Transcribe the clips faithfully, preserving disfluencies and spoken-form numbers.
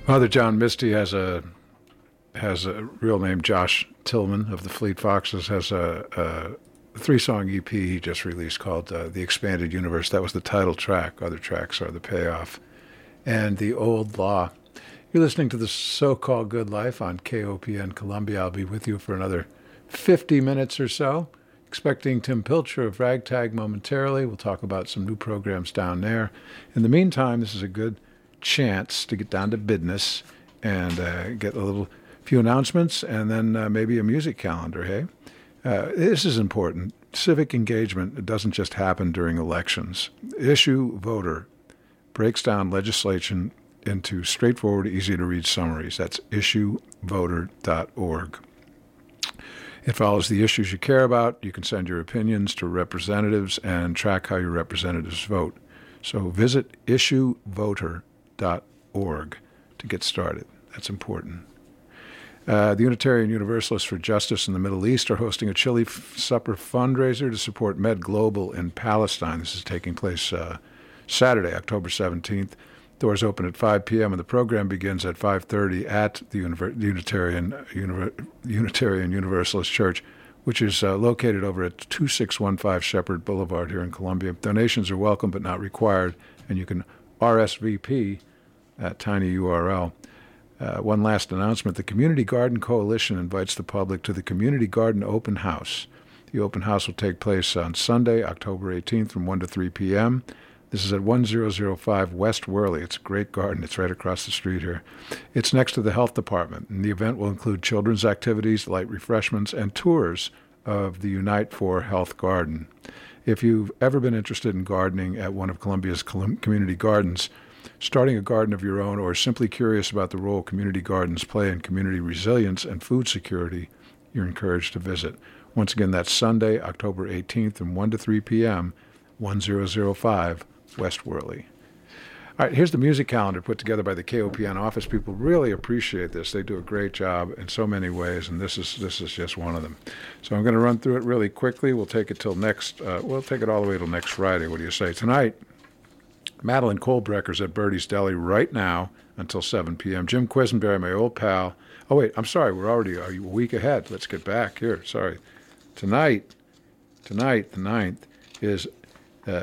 Father John Misty has a has a real name. Josh Tillman of the Fleet Foxes has a, a three-song E P he just released called uh, The Expanded Universe. That was the title track. Other tracks are the payoff. And The Old Law. You're listening to the So-Called Good Life on K O P N Columbia. I'll be with you for another fifty minutes or so. Expecting Tim Pilcher of Ragtag momentarily. We'll talk about some new programs down there. In the meantime, this is a good chance to get down to business and uh, get a little few announcements and then uh, maybe a music calendar, hey? Uh, this is important. Civic engagement, it doesn't just happen during elections. Issue Voter breaks down legislation into straightforward, easy-to-read summaries. That's issue voter dot org. It follows the issues you care about. You can send your opinions to representatives and track how your representatives vote. So visit issue voter dot org to get started. That's important. Uh, the Unitarian Universalists for Justice in the Middle East are hosting a chili f- supper fundraiser to support Med Global in Palestine. This is taking place uh, Saturday, October seventeenth. Doors open at five p.m. and the program begins at five thirty at the Univer- Unitarian, Univer- Unitarian Universalist Church, which is uh, located over at two six one five Shepherd Boulevard here in Columbia. Donations are welcome but not required, and you can R S V P at tinyurl. Uh, one last announcement. The Community Garden Coalition invites the public to the Community Garden Open House. The open house will take place on Sunday, October eighteenth from one to three p.m. This is at one thousand five West Worley. It's a great garden. It's right across the street here. It's next to the health department, and the event will include children's activities, light refreshments, and tours of the Unite for Health Garden. If you've ever been interested in gardening at one of Columbia's community gardens, starting a garden of your own, or simply curious about the role community gardens play in community resilience and food security, you're encouraged to visit. Once again, that's Sunday, October eighteenth from one to three p.m., one thousand five West Worley. All right, here's the music calendar put together by the K O P N office people. Really appreciate this. They do a great job in so many ways, and this is this is just one of them. So I'm going to run through it really quickly. We'll take it till next, uh, we'll take it all the way till next Friday. What do you say? Tonight, Madeline Kohlbrecker's at Birdie's Deli right now until seven p.m. Jim Quisenberry, my old pal. Oh, wait, I'm sorry. We're already a week ahead. Let's get back here. Sorry. Tonight, tonight, the ninth, is uh,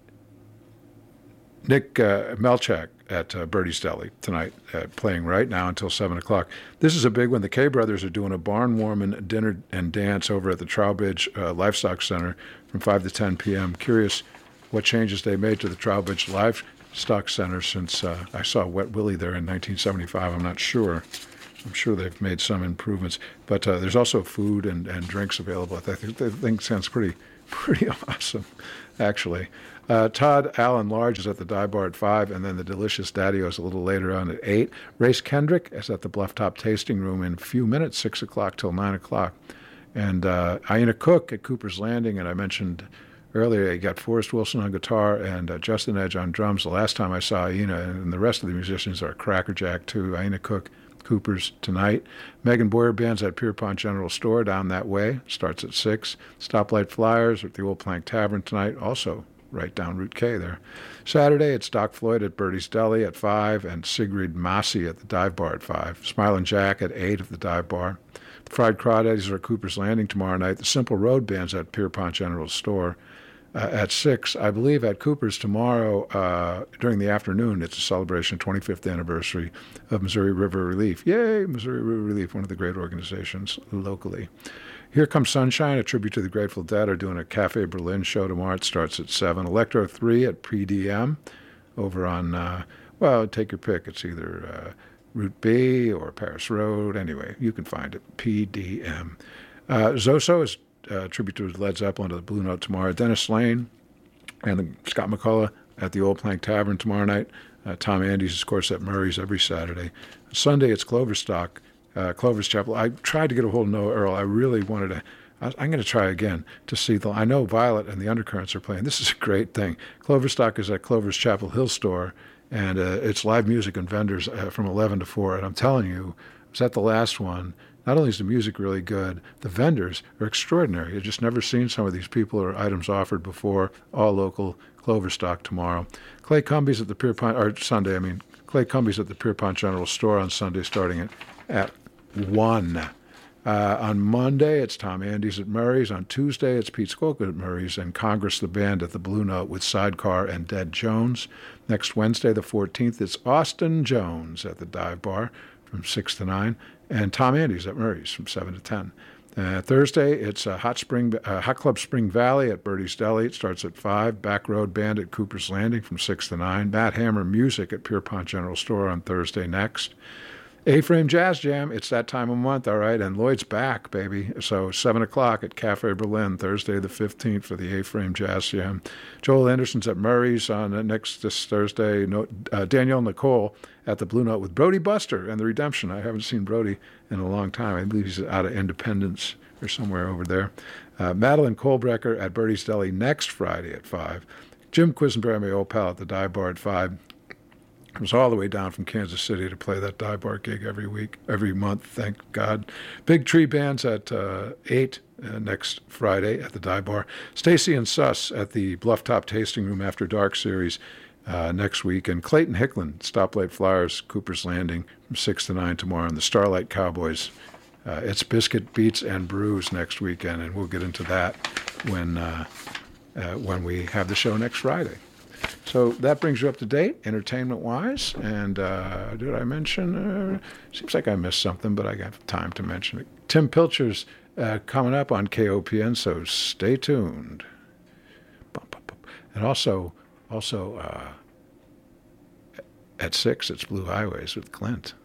Nick uh, Melchak at uh, Birdie's Deli tonight, uh, playing right now until seven o'clock. This is a big one. The K Brothers are doing a barn-warming dinner and dance over at the Trowbridge uh, Livestock Center from five to ten p.m. Curious what changes they made to the Trowbridge Livestock Center since uh, I saw Wet Willie there in nineteen seventy-five. I'm not sure. I'm sure they've made some improvements. But uh, there's also food and, and drinks available. I think the thing sounds pretty pretty awesome, actually. Uh, Todd Allen Large is at the Dive Bar at five, and then the Delicious Daddio is a little later on at eight. Race Kendrick is at the Bluff Top Tasting Room in a few minutes, six o'clock till nine o'clock. And uh, Aina Cook at Cooper's Landing, and I mentioned earlier, you got Forrest Wilson on guitar and uh, Justin Edge on drums. The last time I saw Aina, and the rest of the musicians are Crackerjack too. Aina Cook, Cooper's tonight. Megan Boyer Band's at Pierpont General Store down that way. Starts at six. Stoplight Flyers at the Old Plank Tavern tonight, also right down Route K there. Saturday, it's Doc Floyd at Birdie's Deli at five and Sigrid Massey at the Dive Bar at five. Smilin' Jack at eight at the Dive Bar. The Fried Crawdaddies are at Cooper's Landing tomorrow night. The Simple Road Band's at Pierpont General Store uh, at six. I believe at Cooper's tomorrow uh, during the afternoon, it's a celebration, twenty-fifth anniversary of Missouri River Relief. Yay, Missouri River Relief, one of the great organizations locally. Here Comes Sunshine, a tribute to the Grateful Dead, are doing a Cafe Berlin show tomorrow. It starts at seven. Electro three at P D M over on, uh, well, take your pick. It's either uh, Route B or Paris Road. Anyway, you can find it, P D M. Uh, Zoso is a tribute to Led Zeppelin to the Blue Note tomorrow. Dennis Lane and the Scott McCullough at the Old Plank Tavern tomorrow night. Uh, Tom Andes, of course, at Murray's every Saturday. Sunday, it's Cloverstock. Uh, Clover's Chapel. I tried to get a hold of Noah Earl. I really wanted to. I, I'm going to try again to see the. I know Violet and the Undercurrents are playing. This is a great thing. Cloverstock is at Clover's Chapel Hill Store, and uh, it's live music and vendors uh, from eleven to four. And I'm telling you, I was at the last one. Not only is the music really good, the vendors are extraordinary. I've just never seen some of these people or items offered before. All local Cloverstock tomorrow. Clay Cumbies at the Pierpont, or Sunday, I mean, Clay Cumbie's at the Pierpont General Store on Sunday starting at, at one. Uh, on Monday, it's Tom Andes at Murray's. On Tuesday, it's Pete Skolka at Murray's and Congress the Band at the Blue Note with Sidecar and Dead Jones. Next Wednesday, the fourteenth, it's Austin Jones at the Dive Bar from six to nine and Tom Andes at Murray's from seven to ten. Uh, Thursday, it's uh, Hot Spring, uh, Hot Club Spring Valley at Birdie's Deli. It starts at five. Back Road Band at Cooper's Landing from six to nine. Matt Hammer Music at Pierpont General Store on Thursday next. A-Frame Jazz Jam, it's that time of month, all right, and Lloyd's back, baby. So seven o'clock at Cafe Berlin, Thursday the fifteenth for the A-Frame Jazz Jam. Joel Anderson's at Murray's on uh, next this Thursday. No, uh, Danielle Nicole at the Blue Note with Brody Buster and The Redemption. I haven't seen Brody in a long time. I believe he's out of Independence or somewhere over there. Uh, Madeline Kohlbrecker at Birdie's Deli next Friday at five. Jim Quisenberry, my old pal, at the Dive Bar at five. I was all the way down from Kansas City to play that dive bar gig every week, every month, thank God. Big Tree Bands at uh, eight uh, next Friday at the dive bar. Stacy and Suss at the Blufftop Tasting Room After Dark series uh, next week. And Clayton Hicklin, Stoplight Flyers, Cooper's Landing from six to nine tomorrow. And the Starlight Cowboys, uh, it's Biscuit, Beats, and Brews next weekend. And we'll get into that when, uh, uh, when we have the show next Friday. So that brings you up to date, entertainment-wise. And uh, did I mention? Uh, seems like I missed something, but I got time to mention it. Tim Pilcher's uh, coming up on K O P N, so stay tuned. And also, also uh, at six, it's Blue Highways with Clint.